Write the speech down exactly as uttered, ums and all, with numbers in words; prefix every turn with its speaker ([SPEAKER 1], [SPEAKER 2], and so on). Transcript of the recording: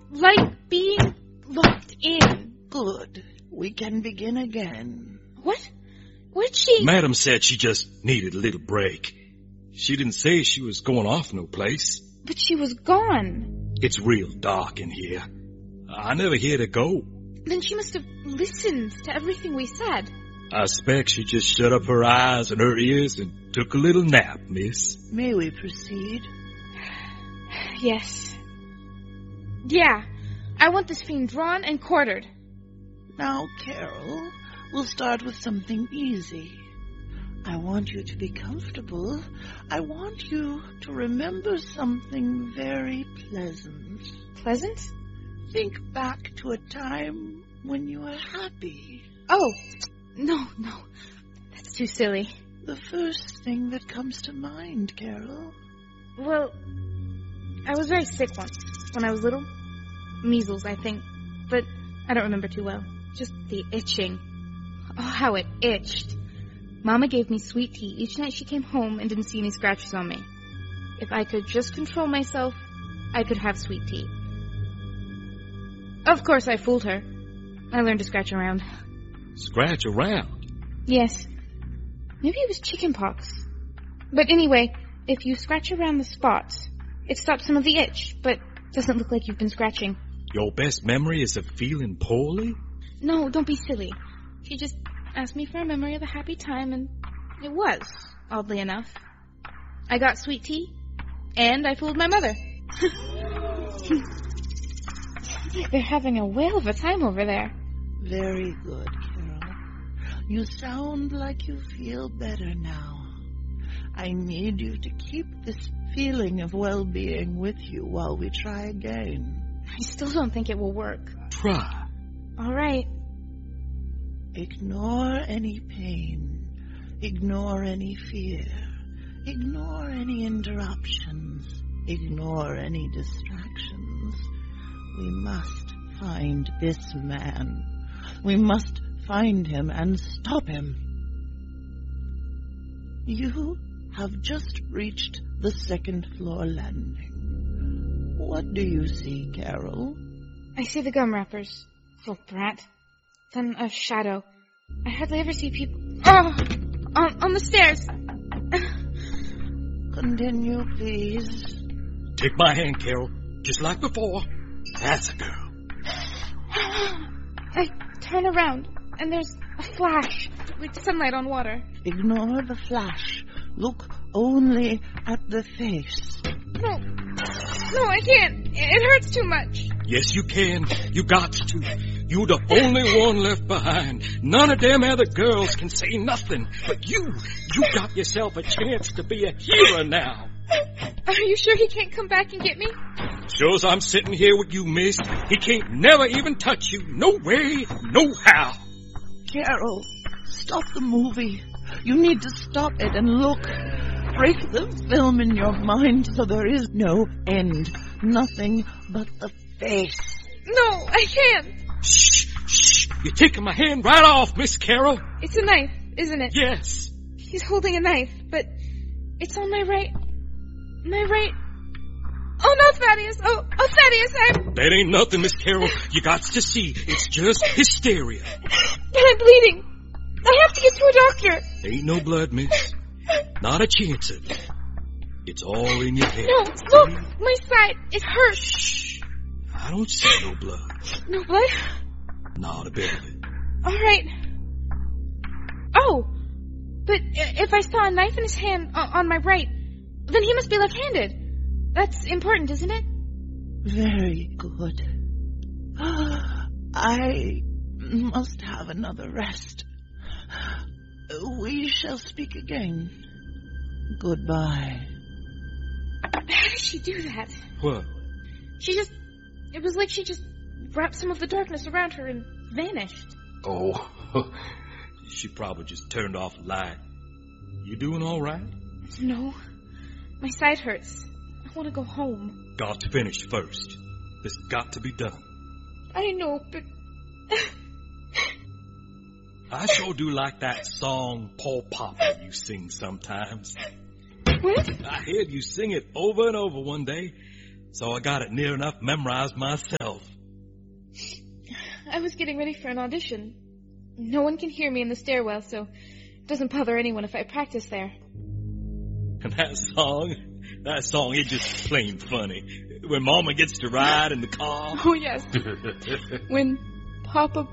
[SPEAKER 1] like being locked in.
[SPEAKER 2] Good. We can begin again.
[SPEAKER 1] What? What'd she...
[SPEAKER 3] Madam said she just needed a little break. She didn't say she was going off no place.
[SPEAKER 1] But she was gone.
[SPEAKER 3] It's real dark in here. I never heard her go.
[SPEAKER 1] Then she must have listened to everything we said.
[SPEAKER 3] I expect she just shut up her eyes and her ears and took a little nap, miss.
[SPEAKER 2] May we proceed?
[SPEAKER 1] Yes. Yeah. I want this fiend drawn and quartered.
[SPEAKER 2] Now, Carol, we'll start with something easy. I want you to be comfortable. I want you to remember something very pleasant.
[SPEAKER 1] Pleasant?
[SPEAKER 2] Think back to a time when you were happy.
[SPEAKER 1] Oh, no, no. That's too silly.
[SPEAKER 2] The first thing that comes to mind, Carol.
[SPEAKER 1] Well, I was very sick once when I was little. Measles, I think. But I don't remember too well. Just the itching. Oh, how it itched. Mama gave me sweet tea each night she came home and didn't see any scratches on me. If I could just control myself, I could have sweet tea. Of course, I fooled her. I learned to scratch around.
[SPEAKER 3] Scratch around?
[SPEAKER 1] Yes. Maybe it was chicken pox. But anyway, if you scratch around the spots, it stops some of the itch, but doesn't look like you've been scratching.
[SPEAKER 3] Your best memory is of feeling poorly?
[SPEAKER 1] No, don't be silly. She just asked me for a memory of a happy time, and it was, oddly enough. I got sweet tea, and I fooled my mother. They're having a whale of a time over there.
[SPEAKER 2] Very good, Carol. You sound like you feel better now. I need you to keep this feeling of well-being with you while we try again.
[SPEAKER 1] I still don't think it will work.
[SPEAKER 3] Try.
[SPEAKER 1] All right.
[SPEAKER 2] Ignore any pain. Ignore any fear. Ignore any interruptions. Ignore any distractions. We must find this man. We must find him and stop him. You have just reached the second floor landing. What do you see, Carol?
[SPEAKER 1] I see the gum wrappers. Little brat. Then a shadow. I hardly ever see people... Oh! On, on the stairs.
[SPEAKER 2] Continue, please.
[SPEAKER 3] Take my hand, Carol. Just like before. That's a girl.
[SPEAKER 1] I turn around, and there's a flash with sunlight on water.
[SPEAKER 2] Ignore the flash. Look only at the face.
[SPEAKER 1] No. No, I can't. It hurts too much.
[SPEAKER 3] Yes, you can. You got to. You're the only one left behind. None of them other girls can say nothing. But you, you got yourself a chance to be a hero now.
[SPEAKER 1] Are you sure he can't come back and get me?
[SPEAKER 3] Sure as I'm sitting here with you, miss, he can't never even touch you. No way, no how.
[SPEAKER 2] Carol, stop the movie. You need to stop it and look. Break the film in your mind so there is no end. Nothing but the face.
[SPEAKER 1] No, I can't.
[SPEAKER 3] Shh, shh. You're taking my hand right off, Miss Carol.
[SPEAKER 1] It's a knife, isn't it?
[SPEAKER 3] Yes.
[SPEAKER 1] He's holding a knife, but it's on my right... My right... Oh, no, Thaddeus. Oh, oh, Thaddeus, I'm...
[SPEAKER 3] That ain't nothing, Miss Carol. You got to see. It's just hysteria.
[SPEAKER 1] But I'm bleeding. I have to get to a doctor.
[SPEAKER 3] Ain't no blood, miss. Not a chance of it. It's all in your head.
[SPEAKER 1] No, look, my side. It hurts.
[SPEAKER 3] Shh. I don't see no blood.
[SPEAKER 1] No blood?
[SPEAKER 3] Not a bit of it.
[SPEAKER 1] All right. Oh, but if I saw a knife in his hand on my right, then he must be left-handed. That's important, isn't it?
[SPEAKER 2] Very good. I must have another rest. We shall speak again. Goodbye.
[SPEAKER 1] How did she do that?
[SPEAKER 3] What?
[SPEAKER 1] She just... It was like she just wrapped some of the darkness around her and vanished.
[SPEAKER 3] Oh, she probably just turned off the light. You doing all right?
[SPEAKER 1] No. My side hurts. I want to go home.
[SPEAKER 3] Got to finish first. This got to be done.
[SPEAKER 1] I know, but...
[SPEAKER 3] I sure do like that song, Paul Popper, you sing sometimes.
[SPEAKER 1] What?
[SPEAKER 3] I heard you sing it over and over one day. so I got it near enough memorized myself.
[SPEAKER 1] I was getting ready for an audition. No one can hear me in the stairwell, so it doesn't bother anyone if I practice there.
[SPEAKER 3] And that song, that song, it's just plain funny. When Mama gets to ride in the car.
[SPEAKER 1] Oh, yes. When Papa